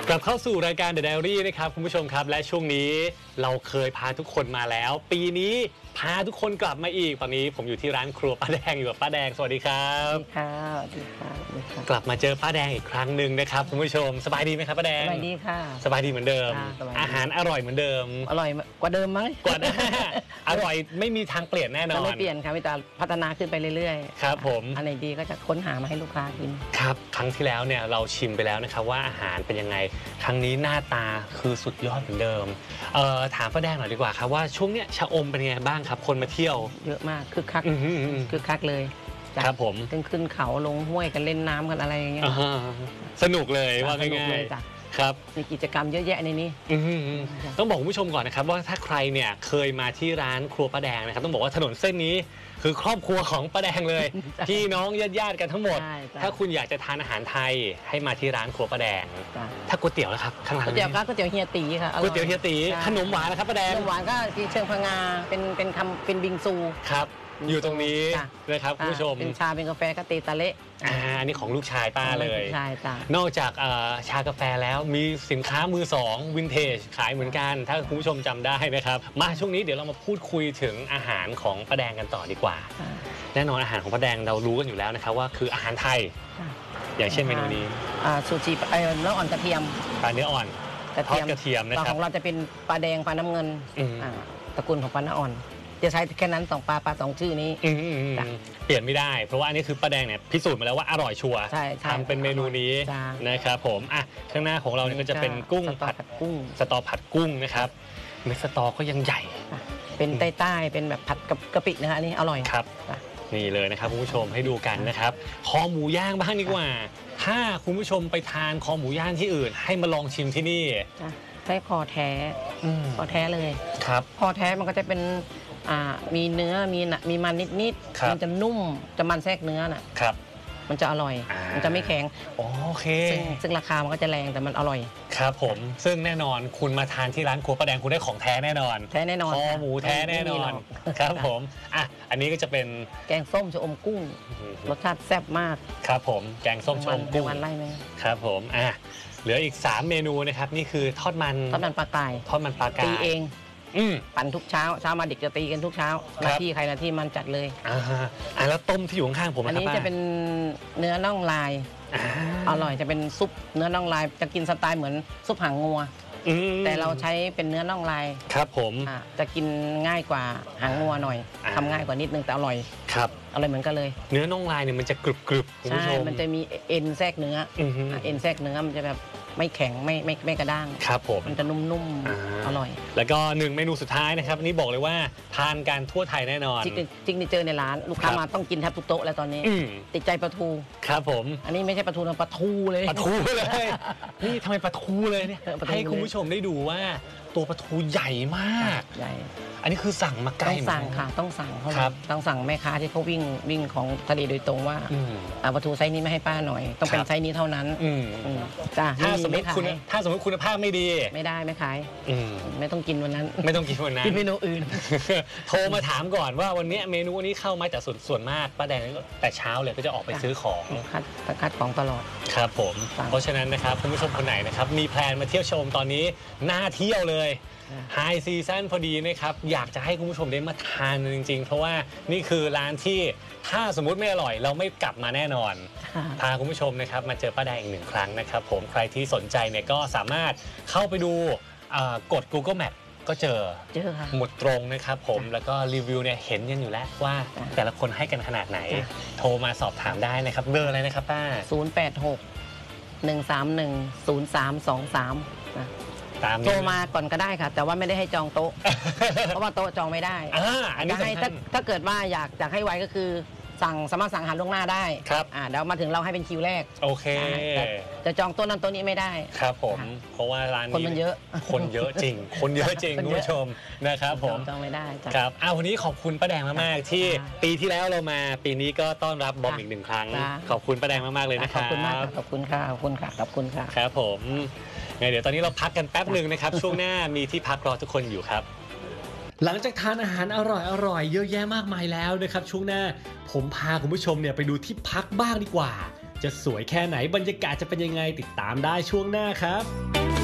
กลับเข้าสู่รายการ The Diary นะครับคุณผู้ชมครับและช่วงนี้เราเคยพาทุกคนมาแล้วปีนี้พาทุกคนกลับมาอีกตอนนี้ผมอยู่ที่ร้านครัวป้าแดงอยู่กับป้าแดงสวัสดีครับสวัสดีค่ะสวัสดีค่ะกลับมาเจอป้าแดงอีกครั้งหนึ่งนะครับคุณผู้ชมสบายดีไหมครับป้าแดงสบายดีค่ะสบายดีเหมือนเดิมอาหารอร่อยเหมือนเดิมอร่อยกว่าเดิมไหมกว่าอร่อยไม่มีทางเปลี่ยนแน่นอนไม่เปลี่ยนค่ะมีแต่พัฒนาขึ้นไปเรื่อยๆครับผมอันไหนดีก็จะค้นหามาให้ลูกค้ากินครับครั้งที่แล้วเนี่ยเราชิมไปแล้วนะครับว่าอาหารเป็นยังไงครั้งนี้หน้าตาคือสุดยอดเหมือนเดิมถามป้าแดงหน่อยดีกว่าครับว่าช่วงเนี้ยชะอมเป็นยังไงบ้างครับคนมาเที่ยวเยอะมากคึกคักเลยครับผมขึ้นเขาลงห้วยกันเล่นน้ำกันอะไรอย่างเงี้ยสนุกเลยว่าง่ายๆครับมีกิจกรรมเยอะแยะในนี้ต้องบอกคุณผู้ชมก่อนนะครับว่าถ้าใครเนี่ยเคยมาที่ร้านครัวป้าแดงนะครับต้องบอกว่าถนนเส้นนี้คือครอบครัวของป้าแดงเลยพี่น้องญาติกันทั้งหมดถ้าคุณอยากจะทานอาหารไทยให้มาที่ร้านครัวป้าแดงถ้าก๋วยเตี๋ยวนะครับข้างหลังก๋วยเตี๋ยวก็ก๋วยเตี๋ยวเฮียตีค่ะก๋วยเตี๋ยวเฮียตีขนมหวานนะครับป้าแดงขนมหวานก็เชิงพงาเป็นบิงซูครับอยู่ตรงนี้นะครับคุณผู้ชมเป็นชาเป็นกาแฟก็เตตาเละอันนี้ของลูกชายป้าเลยใช่จ้ะนอกจากชากาแฟแล้วมีสินค้ามือสองวินเทจขายเหมือนกันถ้าคุณผู้ชมจำได้นะครับมาช่วงนี้เดี๋ยวเรามาพูดคุยถึงอาหารของป้าแดงกันต่อดีกว่าแน่นอนอาหารของป้าแดงเรารู้กันอยู่แล้วนะครับว่าคืออาหารไทยอย่างเช่นเมนูนี้ซูชิเนื้ออ่อนกระเทียมปลาเนื้ออ่อนทอดกระเทียมนะครับของเราจะเป็นปลาแดงปลาน้ำเงินตระกูลของปลาเนื้ออ่อนจะใช้แค่นั้น2ปลา2ชื่อนี้เปลี่ยนไม่ได้เพราะว่าอันนี้คือป้าแดงเนี่ยพิสูจน์มาแล้วว่าอร่อยชัวร์ทำเป็นเมนูนี้นะครับผมข้างหน้าของเราเนี่ยก็จะเป็นกุ้งผัดกุ้งสตอผัดกุ้งนะครับเม็ดสตอก็ยังใหญ่เป็นใต้เป็นแบบผัดกับกะปินะฮะอันนี้อร่อยครับนี่เลยนะครับคุณผู้ชมให้ดูกันนะครับคอหมูย่างบ้างดีกว่าถ้าคุณผู้ชมไปทานคอหมูย่างที่อื่นให้มาลองชิมที่นี่ใช้คอแท้เลยครับคอแท้มันก็จะเป็นมีเนื้อมีมันนิดมันจะนุ่มจะมันแทรกเนื้อน่ะครับมันจะอร่อยมันจะไม่แข็งโอเคซึ่งราคามันก็จะแรงแต่มันอร่อยครับผมซึ่งแน่นอนคุณมาทานที่ร้านครัวป้าแดงคุณได้ของแท้แน่นอนคอหมูแท้แน่นอนครับผมอันนี้ก็จะเป็นแกงส้มชะอมกุ้งรสชาติแซ่บมากครับผมแกงส้มชะอมกุ้งวันไล่ไหมครับผมเหลืออีก3เมนูนะครับนี่คือทอดมันปลากายทอดมันปลากายตีเองปั่นทุกเช้ามาเด็กจะตีกันทุกเช้าหน้าที่ใครหน้าที่มันจัดเลยแล้วต้มที่อยู่ข้างๆผมอันนี้จะเป็นเนื้อน่องลายอร่อยจะเป็นซุปเนื้อน่องลายจะกินสไตล์เหมือนซุปหางงัวแต่เราใช้เป็นเนื้อน่องลายครับผมจะกินง่ายกว่าหางงัวหน่อยทำง่ายกว่านิดนึงแต่อร่อยครับอร่อยเหมือนกันเลยเนื้อน่องลายเนี่ยมันจะกรึบคุณผู้ชมมันจะมีเอ็นแทรกเนื้อมันจะแบบไม่แข็งไม่กระด้างครับผมมันจะนุ่มๆอร่อยแล้วก็1เมนูสุดท้ายนะครับนี่บอกเลยว่าทานกันทั่วไทยแน่นอนจริงๆเจอในร้านลูกค้ามาต้องกินแทบทุกโต๊ะแล้วตอนนี้ติดใจปลาทูครับผมอันนี้ไม่ใช่ปลาทูนะปลาทูเลยนี่ทำไมปลาทูเลยเนี่ยให้คุณผู้ชมได้ดูว่าตัวปลาทูใหญ่มากใหญ่อันนี้คือสั่งมาไกลต้องสั่งค่ะต้องสั่งเขาต้องสั่งแม่ค้าที่เขาวิ่งของทะเลโดยตรงว่าปลาทูไซส์นี้ไม่ให้ป้าหน่อยต้องเป็นไซส์นี้เท่านั้นจ้าถ้าสมมติคุณภาพไม่ดีไม่ได้ไม่ขายไม่ต้องกินวันนั้นกินเมนูอื่นโทรมาถามก่อนว่าวันนี้เมนูนี้เข้ามาจากส่วนมากป้าแดงแต่เช้าเลยก็จะออกไปซื้อของคัดของตลอดครับผมเพราะฉะนั้นนะครับคุณผู้ชมคนไหนนะครับมีแพลนมาเที่ยวชมตอนนี้น่าเที่ยวเลยไฮซีซั่นพอดีนะครับอยากจะให้คุณผู้ชมได้มาทานจริงๆเพราะว่านี่คือร้านที่ถ้าสมมุติไม่อร่อยเราไม่กลับมาแน่นอนพาคุณผู้ชมนะครับมาเจอป้าแดงอีก1ครั้งนะครับผมใครที่สนใจเนี่ยก็สามารถเข้าไปดูกด Google Map ก็เจอหมุดตรงนะครับผมแล้วก็รีวิวเนี่ยเห็นกันอยู่แล้วว่าแต่ละคนให้กันขนาดไหนโทรมาสอบถามได้นะครับเบอร์อะไรนะครับป้า 086 131 0323โทรมาก่อนก็ได้ค่ะแต่ว่าไม่ได้ให้จองโต๊ะเพราะว่าโต๊ะจองไม่ได้อันนี้ให้ถ้าเกิดว่าอยากให้ไวก็คือสามารถสั่งอาหารล่วงหน้าได้ครับเดี๋ยวมาถึงเราให้เป็นคิวแรกโอเคจะจองโต๊ะนั้นโต๊ะนี้ไม่ได้ครับผมเพราะว่าร้านนี้คนมันเยอะจริงคุณผู้ชมนะครับผมจองไม่ได้ครับวันนี้ขอบคุณป้าแดงมากๆที่ปีที่แล้วเรามาปีนี้ก็ต้อนรับบอมอีก1ครั้งขอบคุณป้าแดงมากๆเลยนะครับขอบคุณมากขอบคุณค่ะครับผมเดี๋ยวตอนนี้เราพักกันแป๊บหนึ่งนะครับช่วงหน้ามีที่พักรอทุกคนอยู่ครับหลังจากทานอาหารอร่อยเยอะแยะมากมายแล้วนะครับช่วงหน้าผมพาคุณผู้ชมเนี่ยไปดูที่พักบ้างดีกว่าจะสวยแค่ไหนบรรยากาศจะเป็นยังไงติดตามได้ช่วงหน้าครับ